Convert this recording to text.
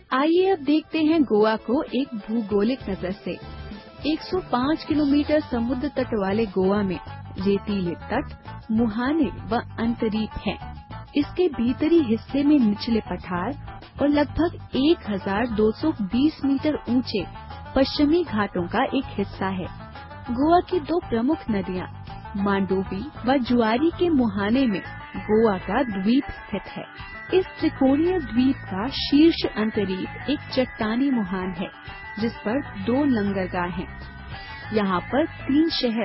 आइए अब देखते हैं गोवा को एक भूगोलिक नजर से। 105 किलोमीटर समुद्र तट वाले गोवा में रेतीले तट, मुहाने व अंतरीप हैं। इसके भीतरी हिस्से में निचले पठार और लगभग 1220 मीटर ऊंचे पश्चिमी घाटों का एक हिस्सा है। गोवा की दो प्रमुख नदियां मांडोवी व जुआरी के मुहाने में गोवा का द्वीप स्थित है। इस त्रिकोणीय द्वीप का शीर्ष अंतरीप एक चट्टानी मुहान है, जिस पर 2 लंगरगाह हैं। यहाँ पर 3 शहर